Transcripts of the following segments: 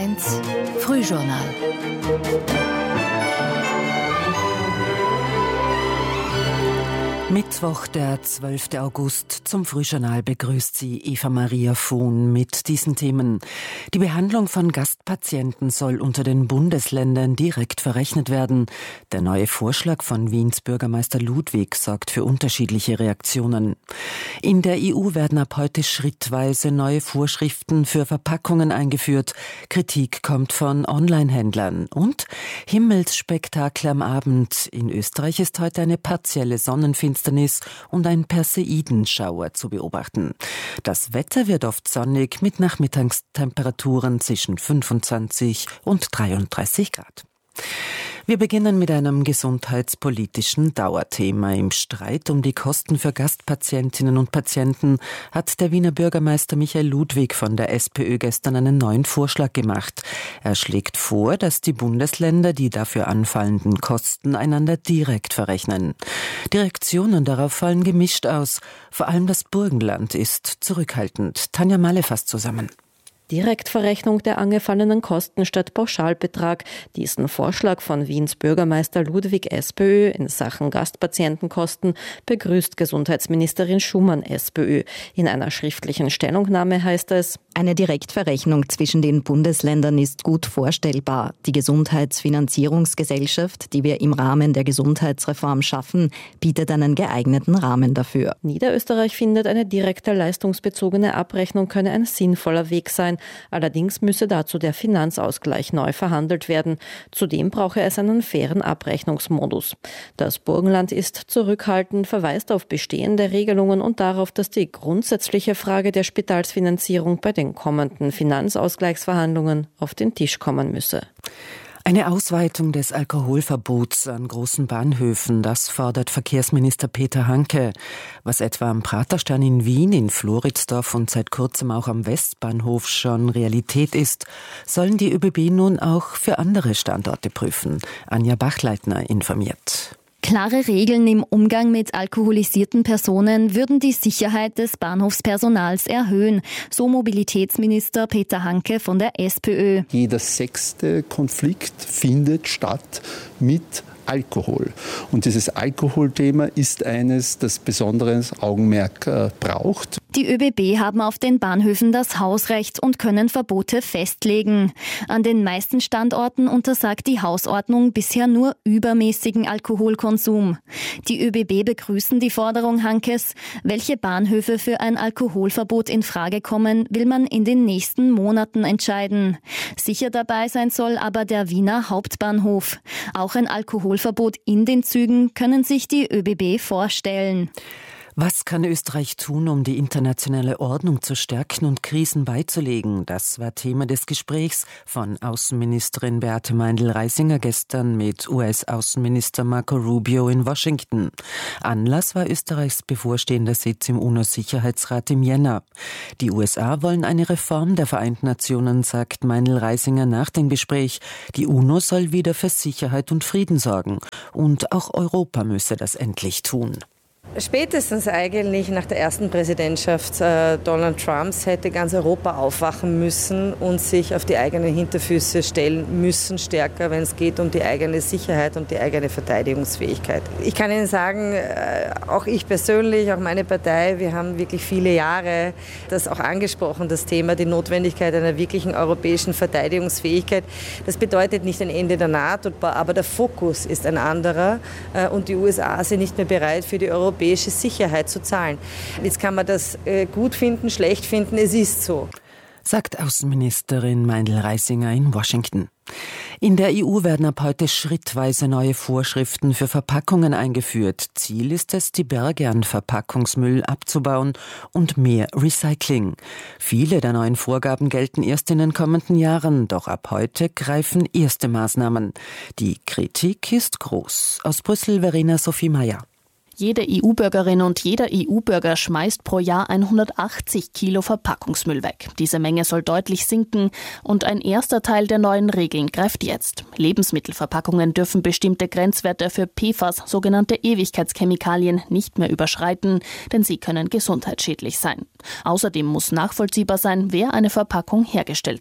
1 Frühjournal. Mittwoch, der 12. August. Zum Frühjournal begrüßt Sie Eva-Maria Fuhn mit diesen Themen. Die Behandlung von Gastpatienten soll unter den Bundesländern direkt verrechnet werden. Der neue Vorschlag von Wiens Bürgermeister Ludwig sorgt für unterschiedliche Reaktionen. In der EU werden ab heute schrittweise neue Vorschriften für Verpackungen eingeführt. Kritik kommt von Online-Händlern. Und Himmelsspektakel am Abend. In Österreich ist heute eine partielle Sonnenfinsternis und ein Perseidenschauer zu beobachten. Das Wetter wird oft sonnig mit Nachmittagstemperaturen zwischen 25 und 33 Grad. Wir beginnen mit einem gesundheitspolitischen Dauerthema. Im Streit um die Kosten für Gastpatientinnen und Patienten hat der Wiener Bürgermeister Michael Ludwig von der SPÖ gestern einen neuen Vorschlag gemacht. Er schlägt vor, dass die Bundesländer die dafür anfallenden Kosten einander direkt verrechnen. Die Reaktionen darauf fallen gemischt aus. Vor allem das Burgenland ist zurückhaltend. Tanja Malle fasst zusammen. Direktverrechnung der angefallenen Kosten statt Pauschalbetrag. Diesen Vorschlag von Wiens Bürgermeister Ludwig SPÖ in Sachen Gastpatientenkosten begrüßt Gesundheitsministerin Schumann SPÖ. In einer schriftlichen Stellungnahme heißt es: Eine Direktverrechnung zwischen den Bundesländern ist gut vorstellbar. Die Gesundheitsfinanzierungsgesellschaft, die wir im Rahmen der Gesundheitsreform schaffen, bietet einen geeigneten Rahmen dafür. Niederösterreich findet, eine direkte leistungsbezogene Abrechnung könne ein sinnvoller Weg sein. Allerdings müsse dazu der Finanzausgleich neu verhandelt werden. Zudem brauche es einen fairen Abrechnungsmodus. Das Burgenland ist zurückhaltend, verweist auf bestehende Regelungen und darauf, dass die grundsätzliche Frage der Spitalsfinanzierung bei den kommenden Finanzausgleichsverhandlungen auf den Tisch kommen müsse. Eine Ausweitung des Alkoholverbots an großen Bahnhöfen, das fordert Verkehrsminister Peter Hanke. Was etwa am Praterstern in Wien, in Floridsdorf und seit kurzem auch am Westbahnhof schon Realität ist, sollen die ÖBB nun auch für andere Standorte prüfen. Anja Bachleitner informiert. Klare Regeln im Umgang mit alkoholisierten Personen würden die Sicherheit des Bahnhofspersonals erhöhen, so Mobilitätsminister Peter Hanke von der SPÖ. Jeder 6. Konflikt findet statt mit Alkohol. Und dieses Alkoholthema ist eines, das besonderes Augenmerk braucht. Die ÖBB haben auf den Bahnhöfen das Hausrecht und können Verbote festlegen. An den meisten Standorten untersagt die Hausordnung bisher nur übermäßigen Alkoholkonsum. Die ÖBB begrüßen die Forderung Hankes. Welche Bahnhöfe für ein Alkoholverbot in Frage kommen, will man in den nächsten Monaten entscheiden. Sicher dabei sein soll aber der Wiener Hauptbahnhof. Auch ein Alkoholverbot in den Zügen können sich die ÖBB vorstellen. Was kann Österreich tun, um die internationale Ordnung zu stärken und Krisen beizulegen? Das war Thema des Gesprächs von Außenministerin Beate Meindl-Reisinger gestern mit US-Außenminister Marco Rubio in Washington. Anlass war Österreichs bevorstehender Sitz im UNO-Sicherheitsrat im Jänner. Die USA wollen eine Reform der Vereinten Nationen, sagt Meindl-Reisinger nach dem Gespräch. Die UNO soll wieder für Sicherheit und Frieden sorgen. Und auch Europa müsse das endlich tun. Spätestens eigentlich nach der ersten Präsidentschaft Donald Trumps hätte ganz Europa aufwachen müssen und sich auf die eigenen Hinterfüße stellen müssen, stärker, wenn es geht um die eigene Sicherheit und die eigene Verteidigungsfähigkeit. Ich kann Ihnen sagen, auch ich persönlich, auch meine Partei, wir haben wirklich viele Jahre das auch angesprochen, das Thema, die Notwendigkeit einer wirklichen europäischen Verteidigungsfähigkeit. Das bedeutet nicht ein Ende der NATO, aber der Fokus ist ein anderer und die USA sind nicht mehr bereit, für die europäische Sicherheit zu zahlen. Jetzt kann man das gut finden, schlecht finden, es ist so. Sagt Außenministerin Meindl-Reisinger in Washington. In der EU werden ab heute schrittweise neue Vorschriften für Verpackungen eingeführt. Ziel ist es, die Berge an Verpackungsmüll abzubauen und mehr Recycling. Viele der neuen Vorgaben gelten erst in den kommenden Jahren, doch ab heute greifen erste Maßnahmen. Die Kritik ist groß. Aus Brüssel Verena Sophie Meyer. Jede EU-Bürgerin und jeder EU-Bürger schmeißt pro Jahr 180 Kilo Verpackungsmüll weg. Diese Menge soll deutlich sinken und ein erster Teil der neuen Regeln greift jetzt. Lebensmittelverpackungen dürfen bestimmte Grenzwerte für PFAS, sogenannte Ewigkeitschemikalien, nicht mehr überschreiten, denn sie können gesundheitsschädlich sein. Außerdem muss nachvollziehbar sein, wer eine Verpackung hergestellt hat.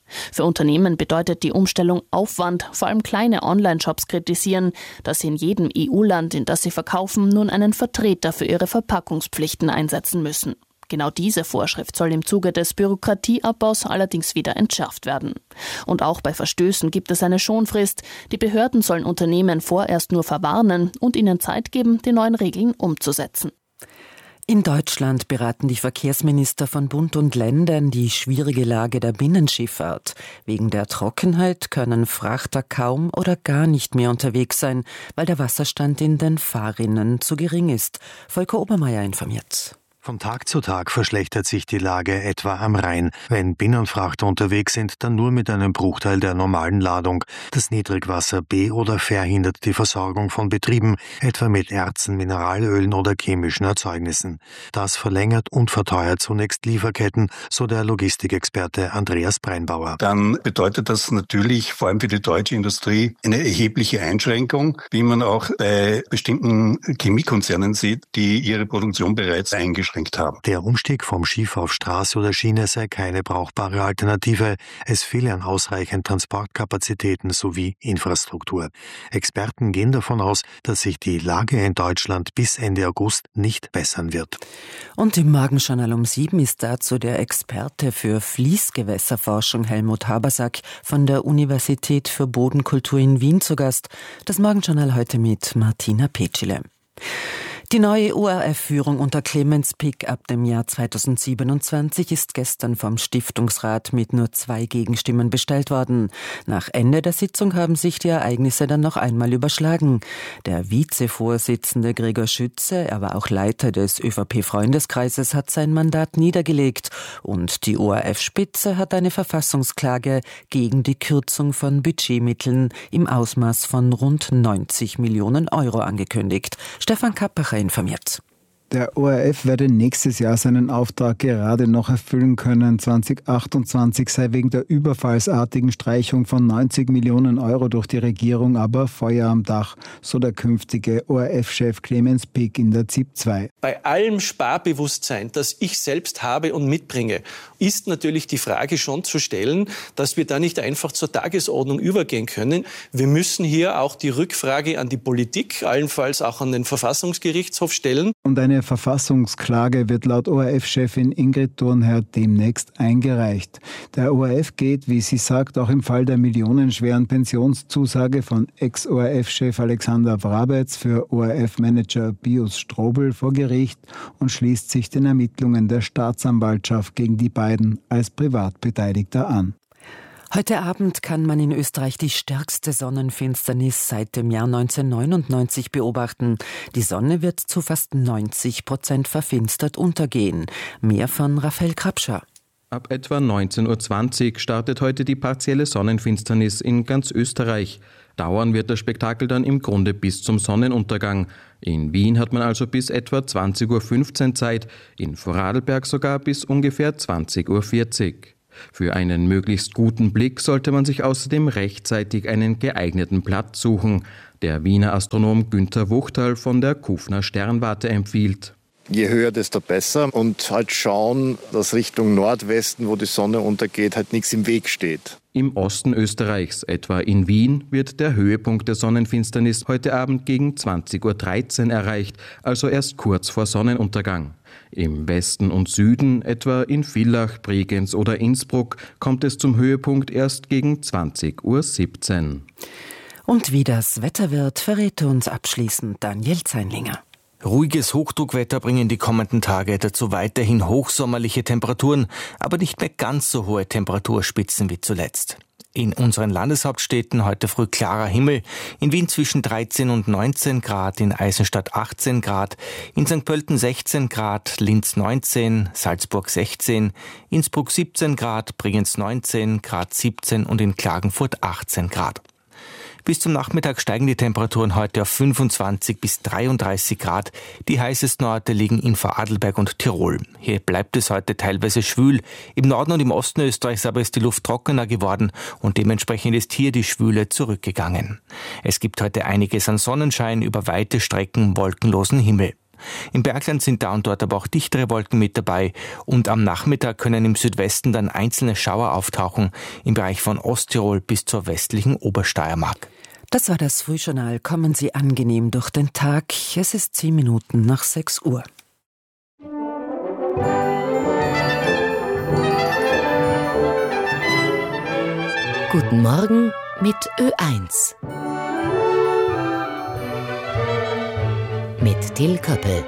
Für Unternehmen bedeutet die Umstellung Aufwand. Vor allem kleine Online-Shops kritisieren, dass sie in jedem EU-Land, in das sie verkaufen, nun einen Vertreter für ihre Verpackungspflichten einsetzen müssen. Genau diese Vorschrift soll im Zuge des Bürokratieabbaus allerdings wieder entschärft werden. Und auch bei Verstößen gibt es eine Schonfrist. Die Behörden sollen Unternehmen vorerst nur verwarnen und ihnen Zeit geben, die neuen Regeln umzusetzen. In Deutschland beraten die Verkehrsminister von Bund und Ländern die schwierige Lage der Binnenschifffahrt. Wegen der Trockenheit können Frachter kaum oder gar nicht mehr unterwegs sein, weil der Wasserstand in den Fahrrinnen zu gering ist. Volker Obermeier informiert. Von Tag zu Tag verschlechtert sich die Lage etwa am Rhein. Wenn Binnenfrachter unterwegs sind, dann nur mit einem Bruchteil der normalen Ladung. Das Niedrigwasser be- oder verhindert die Versorgung von Betrieben, etwa mit Erzen, Mineralölen oder chemischen Erzeugnissen. Das verlängert und verteuert zunächst Lieferketten, so der Logistikexperte Andreas Breinbauer. Dann bedeutet das natürlich vor allem für die deutsche Industrie eine erhebliche Einschränkung, wie man auch bei bestimmten Chemiekonzernen sieht, die ihre Produktion bereits eingeschränkt haben. Der Umstieg vom Schiff auf Straße oder Schiene sei keine brauchbare Alternative. Es fehle an ausreichend Transportkapazitäten sowie Infrastruktur. Experten gehen davon aus, dass sich die Lage in Deutschland bis Ende August nicht bessern wird. Und im Morgenjournal um 7 ist dazu der Experte für Fließgewässerforschung Helmut Habersack von der Universität für Bodenkultur in Wien zu Gast. Das Morgenjournal heute mit Martina Petschile. Die neue ORF-Führung unter Clemens Pick ab dem Jahr 2027 ist gestern vom Stiftungsrat mit nur 2 Gegenstimmen bestellt worden. Nach Ende der Sitzung haben sich die Ereignisse dann noch einmal überschlagen. Der Vizevorsitzende Gregor Schütze, er war auch Leiter des ÖVP-Freundeskreises, hat sein Mandat niedergelegt. Und die ORF-Spitze hat eine Verfassungsklage gegen die Kürzung von Budgetmitteln im Ausmaß von rund 90 Millionen Euro angekündigt. Stefan Kappacher informiert. Der ORF werde nächstes Jahr seinen Auftrag gerade noch erfüllen können. 2028 sei wegen der überfallsartigen Streichung von 90 Millionen Euro durch die Regierung aber Feuer am Dach, so der künftige ORF-Chef Clemens Pick in der ZIP 2. Bei allem Sparbewusstsein, das ich selbst habe und mitbringe, ist natürlich die Frage schon zu stellen, dass wir da nicht einfach zur Tagesordnung übergehen können. Wir müssen hier auch die Rückfrage an die Politik, allenfalls auch an den Verfassungsgerichtshof stellen. Und eine Verfassungsklage wird laut ORF-Chefin Ingrid Thurnherr demnächst eingereicht. Der ORF geht, wie sie sagt, auch im Fall der millionenschweren Pensionszusage von Ex-ORF-Chef Alexander Wrabetz für ORF-Manager Pius Strobel vor Gericht und schließt sich den Ermittlungen der Staatsanwaltschaft gegen die beiden als Privatbeteiligter an. Heute Abend kann man in Österreich die stärkste Sonnenfinsternis seit dem Jahr 1999 beobachten. Die Sonne wird zu fast 90% verfinstert untergehen. Mehr von Raphael Krapscher. Ab etwa 19.20 Uhr startet heute die partielle Sonnenfinsternis in ganz Österreich. Dauern wird das Spektakel dann im Grunde bis zum Sonnenuntergang. In Wien hat man also bis etwa 20.15 Uhr Zeit, in Vorarlberg sogar bis ungefähr 20.40 Uhr. Für einen möglichst guten Blick sollte man sich außerdem rechtzeitig einen geeigneten Platz suchen. Der Wiener Astronom Günther Wuchtal von der Kufner Sternwarte empfiehlt. Je höher, desto besser und halt schauen, dass Richtung Nordwesten, wo die Sonne untergeht, halt nichts im Weg steht. Im Osten Österreichs, etwa in Vien, wird der Höhepunkt der Sonnenfinsternis heute Abend gegen 20.13 Uhr erreicht, also erst kurz vor Sonnenuntergang. Im Westen und Süden, etwa in Villach, Bregenz oder Innsbruck, kommt es zum Höhepunkt erst gegen 20.17 Uhr. Und wie das Wetter wird, verrät uns abschließend Daniel Zeinlinger. Ruhiges Hochdruckwetter bringen die kommenden Tage dazu weiterhin hochsommerliche Temperaturen, aber nicht mehr ganz so hohe Temperaturspitzen wie zuletzt. In unseren Landeshauptstädten heute früh klarer Himmel, in Wien zwischen 13 und 19 Grad, in Eisenstadt 18 Grad, in St. Pölten 16 Grad, Linz 19, Salzburg 16, Innsbruck 17 Grad, Bregenz 19, Graz 17 und in Klagenfurt 18 Grad. Bis zum Nachmittag steigen die Temperaturen heute auf 25 bis 33 Grad. Die heißesten Orte liegen in Vorarlberg und Tirol. Hier bleibt es heute teilweise schwül. Im Norden und im Osten Österreichs aber ist die Luft trockener geworden und dementsprechend ist hier die Schwüle zurückgegangen. Es gibt heute einiges an Sonnenschein, über weite Strecken wolkenlosen Himmel. Im Bergland sind da und dort aber auch dichtere Wolken mit dabei und am Nachmittag können im Südwesten dann einzelne Schauer auftauchen, im Bereich von Osttirol bis zur westlichen Obersteiermark. Das war das Frühjournal. Kommen Sie angenehm durch den Tag. Es ist 10 Minuten nach 6 Uhr. Guten Morgen mit Ö1. Mit Till Köppel.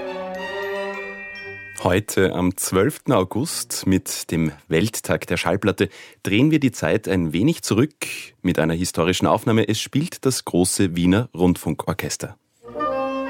Heute am 12. August mit dem Welttag der Schallplatte drehen wir die Zeit ein wenig zurück mit einer historischen Aufnahme. Es spielt das große Wiener Rundfunkorchester.